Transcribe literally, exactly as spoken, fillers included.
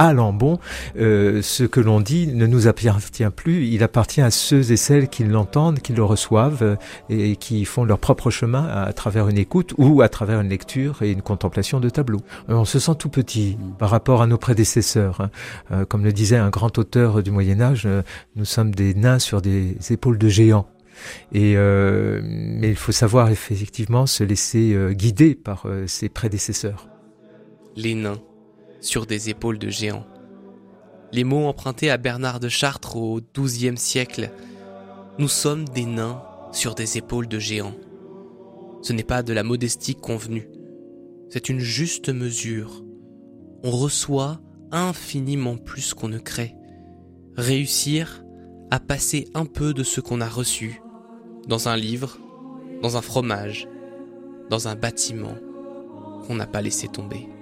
à Lambon, euh, ce que l'on dit ne nous appartient plus, il appartient à ceux et celles qui l'entendent, qui le reçoivent euh, et qui font leur propre chemin à, à travers une écoute ou à travers une lecture et une contemplation de tableaux. Euh, on se sent tout petit par rapport à nos prédécesseurs. Hein. Euh, comme le disait un grand auteur du Moyen-Âge, euh, nous sommes des nains sur des épaules de géants. Et euh, mais il faut savoir effectivement se laisser euh, guider par euh, ses prédécesseurs. Les nains sur des épaules de géants. Les mots empruntés à Bernard de Chartres au douzième siècle. Nous sommes des nains sur des épaules de géants. Ce n'est pas de la modestie convenue. C'est une juste mesure. On reçoit infiniment plus qu'on ne crée. Réussir à passer un peu de ce qu'on a reçu dans un livre, dans un fromage, dans un bâtiment qu'on n'a pas laissé tomber.